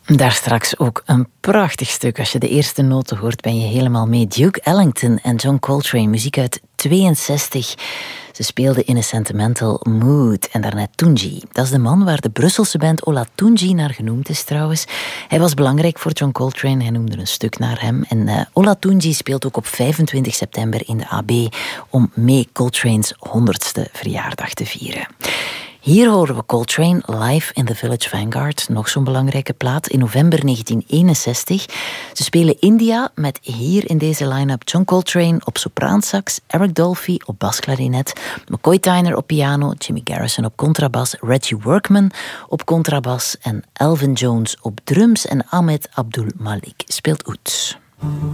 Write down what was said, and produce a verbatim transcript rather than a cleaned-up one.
Daar straks ook een prachtig stuk. Als je de eerste noten hoort, ben je helemaal mee. Duke Ellington en John Coltrane, muziek uit tweeënzestig. Ze speelden in A Sentimental Mood en daarnet Tunji. Dat is de man waar de Brusselse band Olatunji naar genoemd is trouwens. Hij was belangrijk voor John Coltrane, hij noemde een stuk naar hem. En uh, Olatunji speelt ook op vijfentwintig september in de A B om mee Coltrane's honderdste verjaardag te vieren. Hier horen we Coltrane live in the Village Vanguard, nog zo'n belangrijke plaat, in november negentien eenenzestig. Ze spelen India met hier in deze line-up John Coltrane op sopraansax, Eric Dolphy op basklarinet, McCoy Tyner op piano, Jimmy Garrison op contrabas, Reggie Workman op contrabas en Elvin Jones op drums en Ahmed Abdul Malik speelt oud.